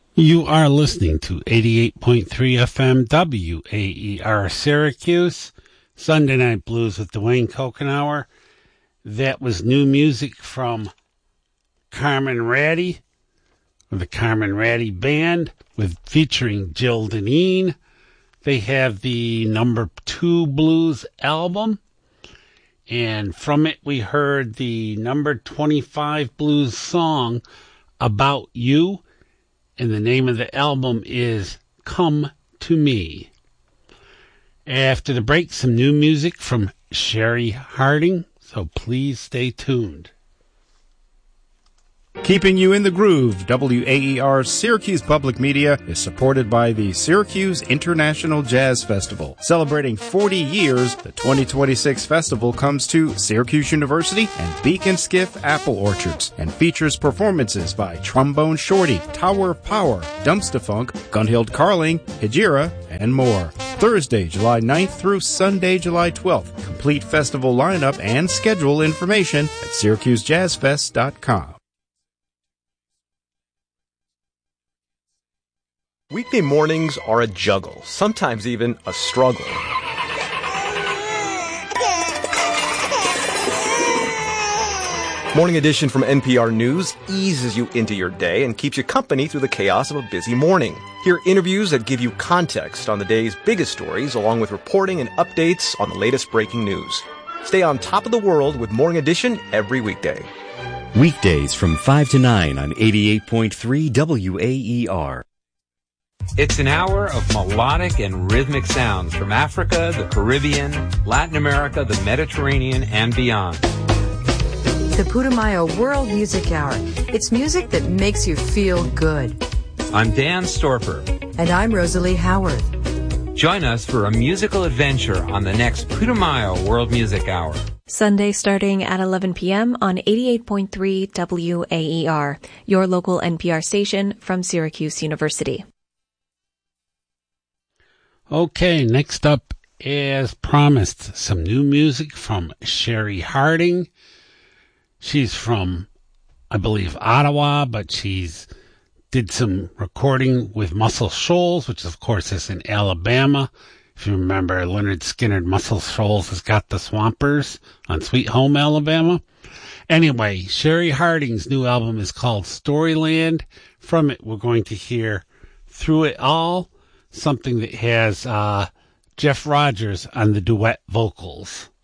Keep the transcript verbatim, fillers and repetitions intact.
You are listening to eighty-eight point three F M W A E R Syracuse, Sunday Night Blues with Dwayne Kokenauer. That was new music from Carmen Ratty, or the Carmen Ratty Band, with featuring Jill Deneen. They have the number two blues album, and from it we heard the number twenty-five blues song, About You. And the name of the album is Come to Me. After the break, some new music from Sherry Harding, so please stay tuned. Keeping you in the groove, W A E R Syracuse Public Media is supported by the Syracuse International Jazz Festival. Celebrating forty years, the twenty twenty-six festival comes to Syracuse University and Beacon Skiff Apple Orchards and features performances by Trombone Shorty, Tower of Power, Dumpster Funk, Gunhild Carling, Hejira, and more. Thursday, July ninth through Sunday, July twelfth. Complete festival lineup and schedule information at syracuse jazz fest dot com. Weekday mornings are a juggle, sometimes even a struggle. Morning Edition from N P R News eases you into your day and keeps you company through the chaos of a busy morning. Hear interviews that give you context on the day's biggest stories, along with reporting and updates on the latest breaking news. Stay on top of the world with Morning Edition every weekday. Weekdays from five to nine on eighty-eight point three W A E R. It's an hour of melodic and rhythmic sounds from Africa, the Caribbean, Latin America, the Mediterranean, and beyond. The Putumayo World Music Hour. It's music that makes you feel good. I'm Dan Storper. And I'm Rosalie Howard. Join us for a musical adventure on the next Putumayo World Music Hour. Sunday starting at eleven p.m. on eighty-eight point three W A E R, your local N P R station from Syracuse University. Okay, next up, as promised, some new music from Sherry Harding. She's from, I believe, Ottawa, but she's did some recording with Muscle Shoals, which of course is in Alabama. If you remember, Leonard Skinner, Muscle Shoals has got the Swampers on Sweet Home, Alabama. Anyway, Sherry Harding's new album is called Storyland. From it, we're going to hear Through It All, something that has uh, Jeff Rogers on the duet vocals.